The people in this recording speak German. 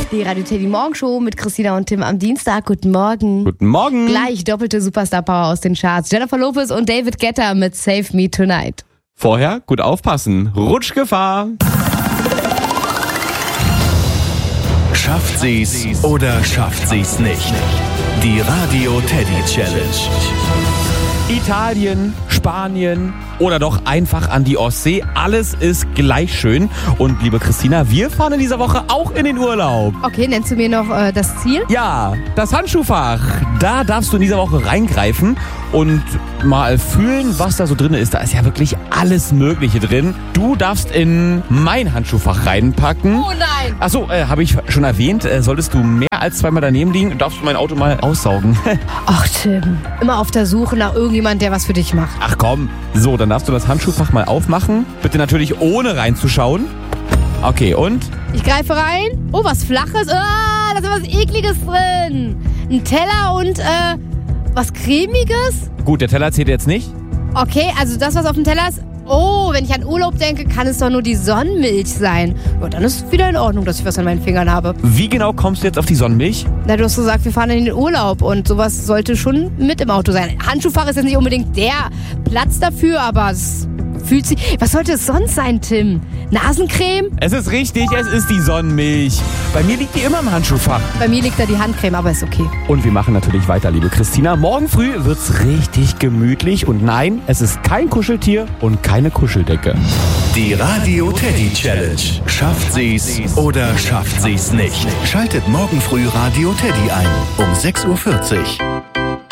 Die Radio Teddy Morgenshow mit Christina und Tim am Dienstag. Guten Morgen. Guten Morgen. Gleich doppelte Superstar-Power aus den Charts. Jennifer Lopez und David Guetta mit Save Me Tonight. Vorher gut aufpassen. Rutschgefahr. Schafft sie's oder schafft sie's nicht? Die Radio Teddy Challenge. Italien, Spanien oder doch einfach an die Ostsee. Alles ist gleich schön. Und liebe Christina, wir fahren in dieser Woche auch in den Urlaub. Okay, nennst du mir noch das Ziel? Ja, das Handschuhfach. Da darfst du in dieser Woche reingreifen und mal fühlen, was da so drin ist. Da ist ja wirklich alles Mögliche drin. Du darfst in mein Handschuhfach reinpacken. Oh nein! Achso, habe ich schon erwähnt. Solltest du mehr als zweimal daneben liegen, darfst du mein Auto mal aussaugen. Ach Tim, immer auf der Suche nach irgendjemand, der was für dich macht. Ach komm. So, dann darfst du das Handschuhfach mal aufmachen. Bitte natürlich ohne reinzuschauen. Okay, und? Ich greife rein. Oh, was Flaches. Ah, da ist was Ekliges drin. Ein Teller und was Cremiges. Gut, der Teller zählt jetzt nicht. Okay, also das, was auf dem Teller ist. Oh, wenn ich an Urlaub denke, kann es doch nur die Sonnenmilch sein. Ja, dann ist es wieder in Ordnung, dass ich was an meinen Fingern habe. Wie genau kommst du jetzt auf die Sonnenmilch? Na, du hast gesagt, wir fahren in den Urlaub und sowas sollte schon mit im Auto sein. Handschuhfach ist jetzt nicht unbedingt der Platz dafür, aber es fühlt sich... Was sollte es sonst sein, Tim? Nasencreme? Es ist richtig, es ist die Sonnenmilch. Bei mir liegt die immer im Handschuhfach. Bei mir liegt da die Handcreme, aber ist okay. Und wir machen natürlich weiter, liebe Christina. Morgen früh wird's richtig gemütlich. Und nein, es ist kein Kuscheltier und keine Kuscheldecke. Die Radio Teddy Challenge. Schafft sie's oder schafft sie's nicht? Schaltet morgen früh Radio Teddy ein um 6:40 Uhr.